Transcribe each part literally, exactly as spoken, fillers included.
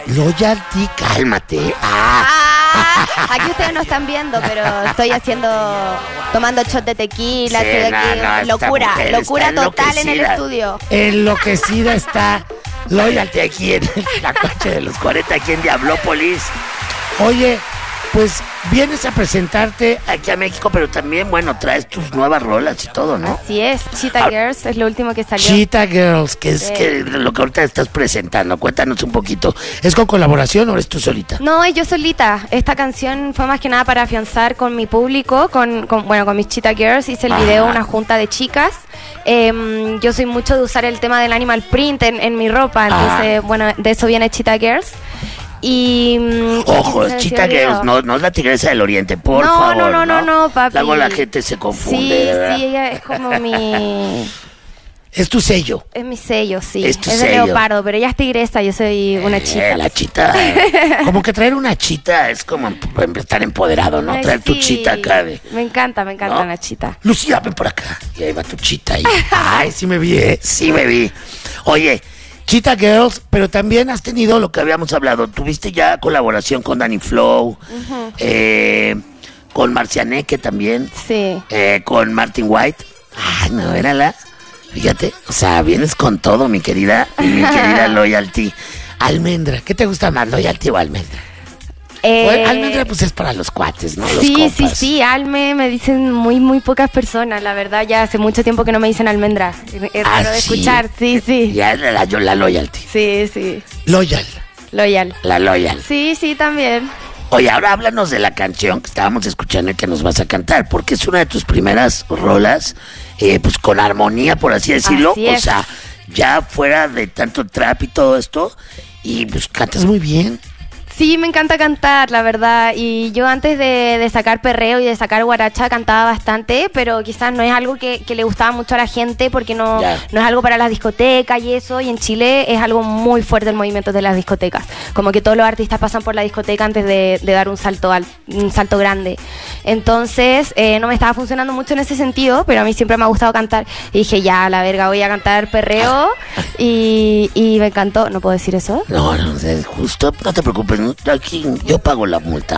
Loyalty, cálmate. Ah. Ah, aquí ustedes no están viendo, pero estoy haciendo, tomando shot de tequila, Sí, estoy aquí, no, no, locura, mujer locura está total en el enloquecida. estudio. Enloquecida está Loyalty aquí en la coche de los cuarenta, aquí en Diablópolis. Oye, pues vienes a presentarte aquí a México, pero también, bueno, traes tus nuevas rolas y todo, ¿no? Así es, Cheetah Ah, Girls es lo último que salió. Cheetah Girls, que es Sí. que lo que ahorita estás presentando. Cuéntanos un poquito. ¿Es con colaboración o eres tú solita? No, yo solita. Esta canción fue más que nada para afianzar con mi público, con, con bueno, con mis Cheetah Girls. Hice el Ajá. video, una junta de chicas. Eh, yo soy mucho de usar el tema del animal print en, en mi ropa, entonces, Ah. bueno, de eso viene Cheetah Girls. Y mm, Ojo, ¿qué Cheetah decía el Girls, video? no, no es la tigresa del oriente, por no, favor. No, no, no, no, papi. Luego la gente se confunde, Sí, de verdad. sí, ella es como mi... Es tu sello. Es mi sello, sí. Es tu de sello. leopardo, pero ella es tigresa, yo soy una Eh, chita. la chita. Como que traer una chita es como em- estar empoderado, ¿no? Ay, Traer tu sí. chita acá de... Me encanta, me encanta ¿no? una chita. Lucía, ven por acá. Y ahí va tu chita ahí. Ay, sí me vi, ¿eh? Sí me vi. Oye, Cheetah Girls, pero también has tenido lo que habíamos hablado. Tuviste ya colaboración con Danny Flow, eh, con Marcianeque también, Sí. eh, con Martin White. Ay, no, era la... Fíjate, o sea, vienes con todo, mi querida, mi querida Loyalty. Almendra, ¿qué te gusta más, Loyalty o Almendra? Eh, Bueno, Almendra pues es para los cuates, ¿no? Los sí, sí, compas. sí, Alme me dicen muy, muy pocas personas, la verdad, ya hace mucho tiempo que no me dicen almendra. Es Ah, raro de sí. escuchar, sí, sí. Ya la, la, la Loyalty. Sí, sí. Loyal, Loyal. la Loyal. Sí, sí, también. Oye, ahora háblanos de la canción que estábamos escuchando y que nos vas a cantar, porque es una de tus primeras rolas, eh, pues con armonía, por así decirlo. Así o es. sea, ya fuera de tanto trap y todo esto, y pues cantas muy bien. Sí, me encanta cantar, la verdad. Y yo antes de, de sacar perreo y de sacar guaracha cantaba bastante, pero quizás no es algo que, que le gustaba mucho a la gente porque no, Ya. no es algo para las discotecas y eso. Y en Chile es algo muy fuerte el movimiento de las discotecas. Como que todos los artistas pasan por la discoteca antes de, de dar un salto, al, un salto grande. Entonces eh, no me estaba funcionando mucho en ese sentido, pero a mí siempre me ha gustado cantar. Y dije, ya, la verga, voy a cantar perreo. Y, y me encantó. ¿No puedo decir eso? No, no, es justo, no te preocupes, no, aquí yo pago la multa.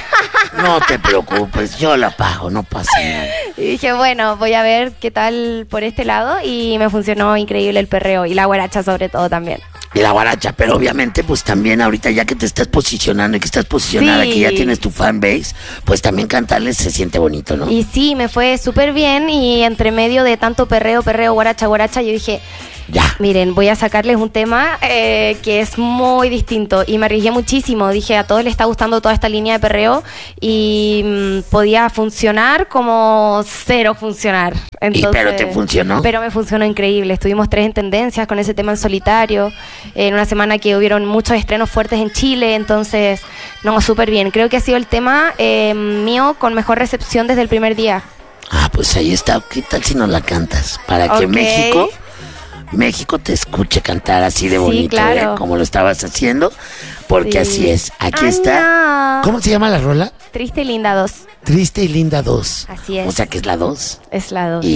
No te preocupes, yo la pago, no pasa nada. Y dije, bueno, voy a ver qué tal por este lado y me funcionó increíble el perreo y la guaracha sobre todo también. Y la guaracha, pero obviamente pues también ahorita ya que te estás posicionando y que estás posicionada, Sí. que ya tienes tu fanbase, pues también cantarles se siente bonito, ¿no? Y sí, me fue súper bien y entre medio de tanto perreo, perreo, guaracha, guaracha, yo dije, Ya. miren, voy a sacarles un tema eh, que es muy distinto y me arriesgué muchísimo. Dije, a todos les está gustando toda esta línea de perreo y mm, podía funcionar como cero funcionar. Entonces, pero te funcionó. Pero me funcionó increíble. Estuvimos tres en tendencias con ese tema en solitario, en una semana que hubieron muchos estrenos fuertes en Chile, entonces, no, súper bien. Creo que ha sido el tema eh, mío con mejor recepción desde el primer día. Ah, pues ahí está. ¿Qué tal si nos la cantas? Para que Ok. México, México te escuche cantar así de Sí, bonito, claro. ¿eh? Como lo estabas haciendo. Porque Sí. así es. Aquí Ay, está. no. ¿Cómo se llama la rola? Triste y linda dos. Triste y linda dos. Así es. O sea que es la dos. Es la dos.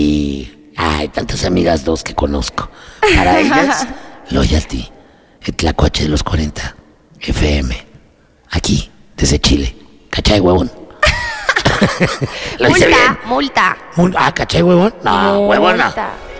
Y hay tantas amigas dos que conozco. Para ellas, Loyalty, el tlacuache de los cuarenta, F M, aquí, desde Chile. ¿Cachai, huevón? ¿Lo hice bien? Multa, multa. Mun- Ah, ¿cachai, huevón? No, huevón no. Multa.